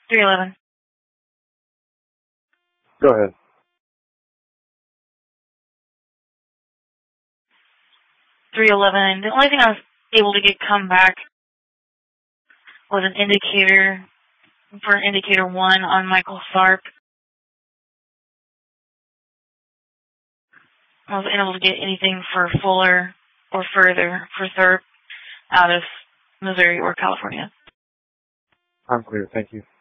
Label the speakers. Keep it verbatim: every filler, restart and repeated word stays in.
Speaker 1: three eleven.
Speaker 2: Go ahead.
Speaker 1: three eleven. The only thing I was able to get come back was an indicator for indicator one on Michael Tharp. I wasn't able to get anything for Fuller or further for Tharp out of Missouri or California.
Speaker 2: I'm clear. Thank you.